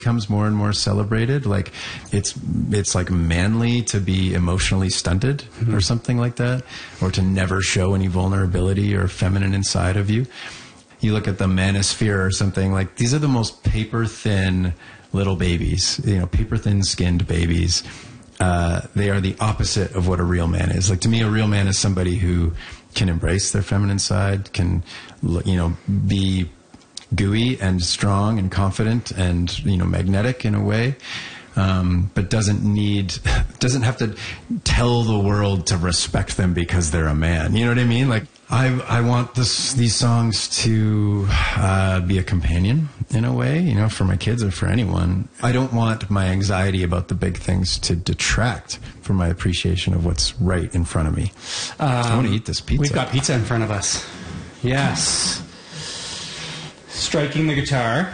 becomes more and more celebrated. Like it's like manly to be emotionally stunted or something like that, or to never show any vulnerability or feminine inside of you. You look at the manosphere or something, like these are the most paper thin little babies, paper thin skinned babies. They are the opposite of what a real man is. Like, to me, a real man is somebody who can embrace their feminine side, can, be gooey and strong and confident and, magnetic in a way. But doesn't have to tell the world to respect them because they're a man. You know what I mean? Like, I want these songs to be a companion in a way, for my kids or for anyone. I don't want my anxiety about the big things to detract from my appreciation of what's right in front of me. I want to eat this pizza. We've got pizza in front of us. Yes. Striking the guitar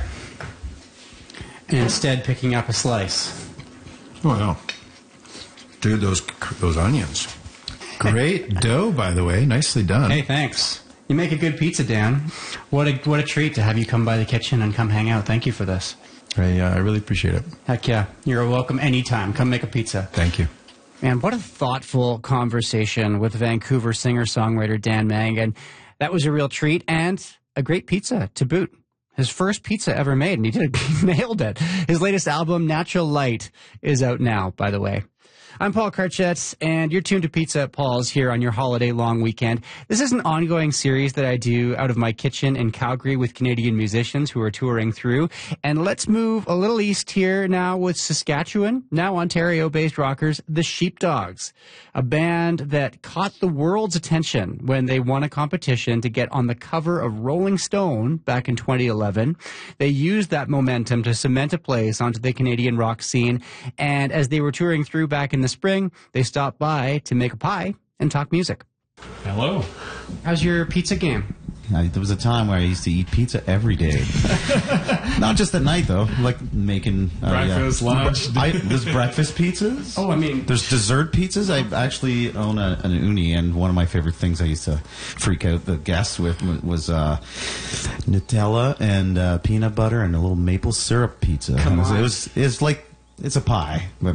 and instead picking up a slice. Oh, no. Dude, those onions. Great dough, by the way. Nicely done. Hey, thanks. You make a good pizza, Dan. What a treat to have you come by the kitchen and come hang out. Thank you for this. I really appreciate it. Heck yeah. You're welcome anytime. Come make a pizza. Thank you. Man, what a thoughtful conversation with Vancouver singer-songwriter Dan Mangan. That was a real treat and a great pizza to boot. His first pizza ever made, and he nailed it. His latest album, Natural Light, is out now, by the way. I'm Paul Karchetz, and you're tuned to Pizza at Paul's here on your holiday long weekend. This is an ongoing series that I do out of my kitchen in Calgary with Canadian musicians who are touring through. And let's move a little east here now with Saskatchewan, now Ontario-based rockers, the Sheepdogs, a band that caught the world's attention when they won a competition to get on the cover of Rolling Stone back in 2011. They used that momentum to cement a place onto the Canadian rock scene, and as they were touring through back in the spring, they stopped by to make a pie and talk music. Hello. How's your pizza game? There was a time where I used to eat pizza every day. Not just at night, though. Like making... breakfast, lunch. There's breakfast pizzas. Oh, I mean... There's dessert pizzas. I actually own an uni, and one of my favorite things I used to freak out the guests with was Nutella and peanut butter and a little maple syrup pizza. Come on. It's like... It's a pie, but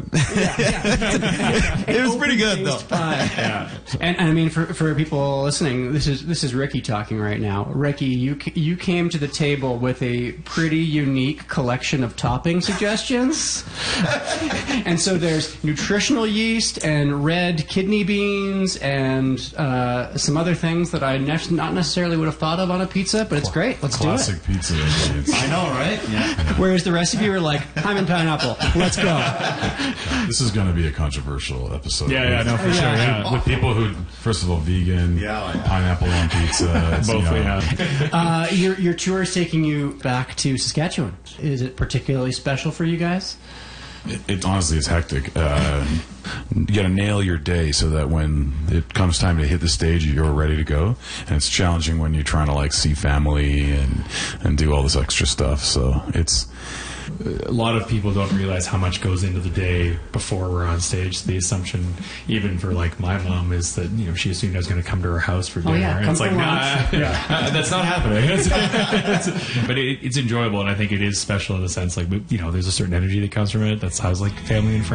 it was pretty good though. Pie. Yeah. And I mean, for people listening, this is Ricky talking right now. Ricky, you came to the table with a pretty unique collection of topping suggestions, and so there's nutritional yeast and red kidney beans and some other things that I not necessarily would have thought of on a pizza, but it's great. Let's do it. Classic pizza ingredients. I know, right? Yeah. Whereas the rest of you are like, I'm in pineapple. Let's go. This is going to be a controversial episode. Yeah, no, for sure. Yeah. With people who, first of all, vegan, pineapple on pizza. Both, Your tour is taking you back to Saskatchewan. Is it particularly special for you guys? It honestly is hectic. You got to nail your day so that when it comes time to hit the stage, you're ready to go. And it's challenging when you're trying to see family and do all this extra stuff. So it's... A lot of people don't realize how much goes into the day before we're on stage. The assumption, even for my mom, is that she assumed I was going to come to her house for dinner. Yeah, and it's like, that's not happening. But it's enjoyable, and I think it is special in the sense there's a certain energy that comes from it. That's how family and friends.